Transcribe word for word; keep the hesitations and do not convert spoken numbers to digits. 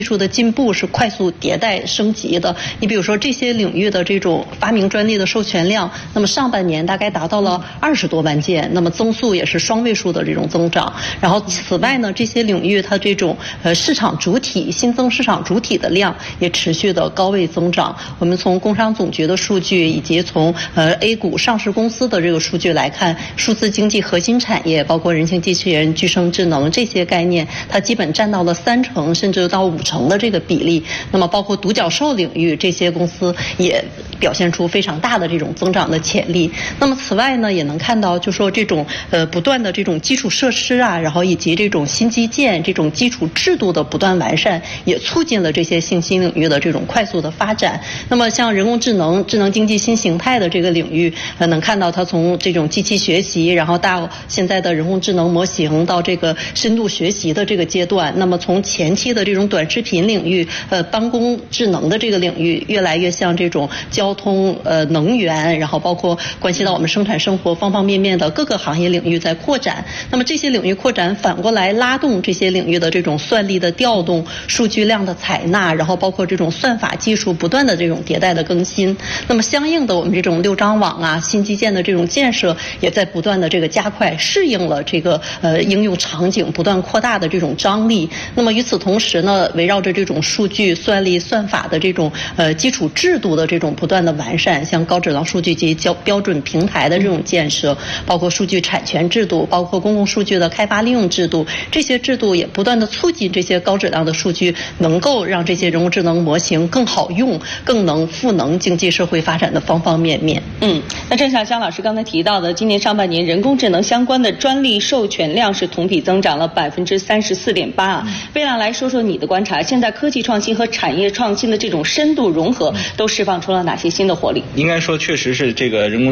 技术的进步是快速迭代升级的。你比如说这些领域的这种发明专利的授权量，那么上半年大概达到了二十多万件，那么增速也是双位数的这种增长。然后此外呢，这些领域它这种呃市场主体新增市场主体的量也持续的高位增长。我们从工商总局的数据以及从呃 A 股上市公司的这个数据来看，数字经济核心产业包括人形机器人、具生智能这些概念，它基本占到了三成甚至到五成的这个比例。那么包括独角兽领域，这些公司也表现出非常大的这种增长的潜力。那么此外呢，也能看到就说这种呃不断的这种基础设施啊，然后以及这种新基建、这种基础制度的不断完善，也促进了这些信息领域的这种快速的发展。那么像人工智能、智能经济新形态的这个领域，呃，能看到它从这种机器学习，然后到现在的人工智能模型，到这个深度学习的这个阶段。那么从前期的这种短视频领域，呃，办公智能的这个领域，越来越像这种交通、呃，能源，然后包括关系到我们生产生活方方面面的各个行业领域在扩展。那么这些领域扩展，反过来拉动这些领域的这种算力的调动、数据量的采纳，然后包括这种算法技术不断的这种迭代的更新。那么相应的，我们这种六张网啊、新基建的这种建设，也在不断的这个加快，适应了这个呃应用场景不断扩大的这种张力。那么与此同时呢，围绕着这种数据、算力、算法的这种呃基础制度的这种不断的完善，像高质量数据及标标准平台的这种建设，包括数据产权制度，包括公共数据的开发利用制度，这些制度也不断的促进这些高质量的数据能够让这些人工智能模型更好用，更能赋能经济社会发展的方方面面。 嗯，那正像姜老师刚才提到的，今年上半年人工智能相关的专利授权量是同比增长了百分之三十四点八啊。魏亮来说说你的观察，现在科技创新和产业创新的这种深度融合，都释放出了哪些新的活力？ 应该说，确实是这个人工